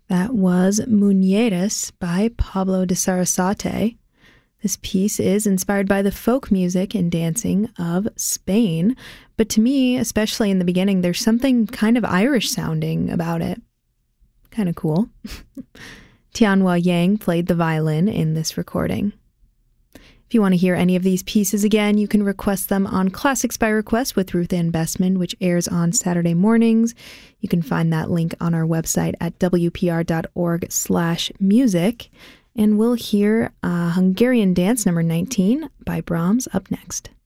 That was Muñeres by Pablo de Sarasate. This piece is inspired by the folk music and dancing of Spain, but to me, especially in the beginning, there's something kind of Irish sounding about it. Kind of cool. Tianhua Yang played the violin in this recording. If you want to hear any of these pieces again, you can request them on Classics by Request with Ruth Ann Bestman, which airs on Saturday mornings. You can find that link on our website at wpr.org/music. And we'll hear Hungarian Dance number 19 by Brahms up next.